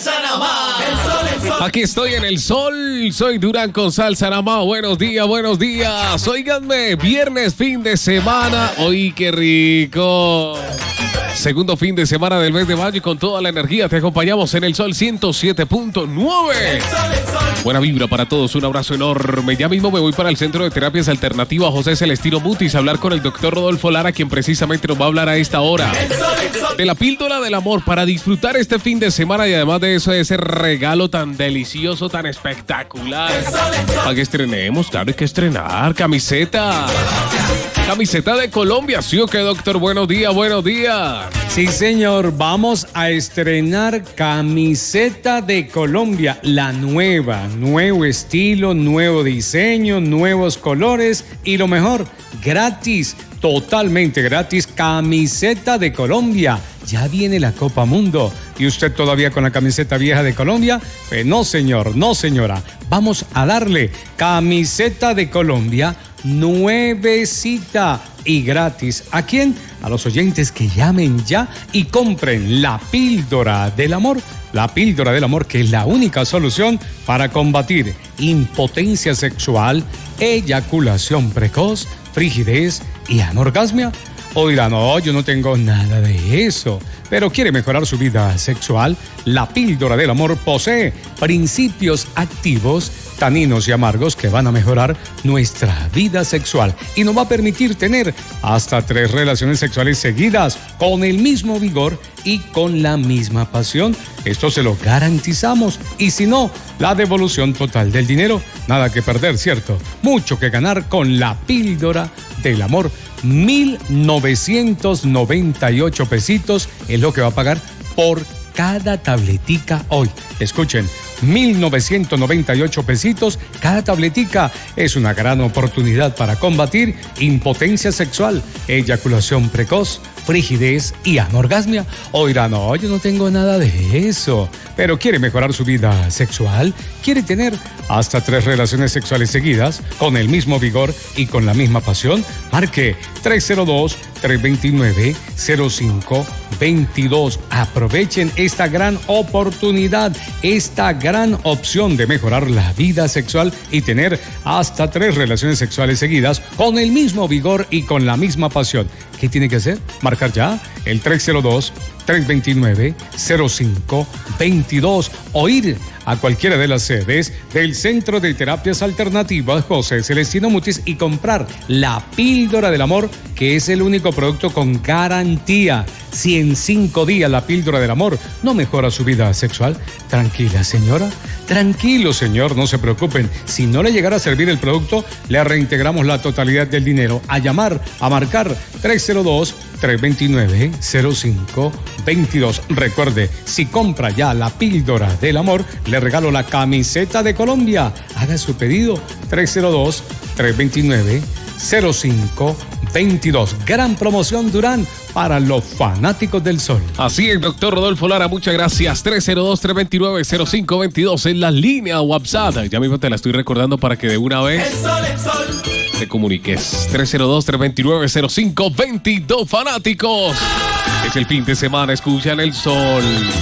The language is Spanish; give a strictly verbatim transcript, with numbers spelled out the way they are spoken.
salsa nada más. El sol, el sol. Aquí estoy en el sol, soy Durán con salsa nada más. Buenos días, buenos días. Óiganme, viernes, fin de semana. Hoy qué rico. Segundo fin de semana del mes de mayo y con toda la energía te acompañamos en el sol ciento siete punto nueve. Buena vibra para todos, un abrazo enorme. Ya mismo me voy para el Centro de Terapias Alternativas José Celestino Mutis a hablar con el doctor Rodolfo Lara, quien precisamente nos va a hablar a esta hora de la píldora del amor para disfrutar este fin de semana y además de eso, de ese regalo tan delicioso, tan espectacular. Para que estrenemos, claro, hay que estrenar camiseta. Camiseta de Colombia, ¿sí o qué, doctor? Buenos días, buenos días. Sí, señor, vamos a estrenar camiseta de Colombia, la nueva, nuevo estilo, nuevo diseño, nuevos colores y lo mejor, gratis, totalmente gratis, camiseta de Colombia. Ya viene la Copa Mundo. ¿Y usted todavía con la camiseta vieja de Colombia? Pues no, señor, no, señora. Vamos a darle camiseta de Colombia nuevecita y gratis. ¿A quién? A los oyentes que llamen ya y compren la píldora del amor. La píldora del amor, que es la única solución para combatir impotencia sexual, eyaculación precoz, frigidez y anorgasmia. Oiga, no, yo no tengo nada de eso, pero quiere mejorar su vida sexual. La píldora del amor posee principios activos, taninos y amargos que van a mejorar nuestra vida sexual y nos va a permitir tener hasta tres relaciones sexuales seguidas con el mismo vigor y con la misma pasión. Esto se lo garantizamos. Y si no, la devolución total del dinero. Nada que perder, ¿cierto? Mucho que ganar con la píldora del amor. mil novecientos noventa y ocho pesitos es lo que va a pagar por cada tabletica hoy. Escuchen, mil novecientos noventa y ocho pesitos cada tabletica. Es una gran oportunidad para combatir impotencia sexual, eyaculación precoz, frigidez y anorgasmia. Oiga, no, yo no tengo nada de eso, pero quiere mejorar su vida sexual, quiere tener hasta tres relaciones sexuales seguidas con el mismo vigor y con la misma pasión. Marque tres cero dos, tres dos nueve, cero cinco dos dos. Aprovechen esta gran oportunidad, esta gran opción de mejorar la vida sexual y tener hasta tres relaciones sexuales seguidas con el mismo vigor y con la misma pasión. ¿Qué tiene que hacer? Marcar ya el tres cero dos, tres dos nueve, cero cinco dos dos o ir a cualquiera de las sedes del Centro de Terapias Alternativas José Celestino Mutis y comprar la píldora del amor, que es el único producto con garantía. Si en cinco días la píldora del amor no mejora su vida sexual, tranquila señora, tranquilo señor, no se preocupen. Si no le llegara a servir el producto, le reintegramos la totalidad del dinero. A llamar, a marcar tres cero dos, tres dos nueve, cero cinco dos dos. Recuerde, si compra ya la píldora del amor, le regalo la camiseta de Colombia. Haga su pedido tres cero dos, tres dos nueve, cero cinco dos dos. Gran promoción, Durán, para los fanáticos del sol. Así es, doctor Rodolfo Lara, muchas gracias. tres cero dos, tres dos nueve, cero cinco dos dos en la línea WhatsApp. Ya mismo te la estoy recordando para que de una vez El sol, el sol. te comuniques. tres cero dos, tres dos nueve, cero cinco dos dos. Fanáticos, es el fin de semana, escuchan el sol.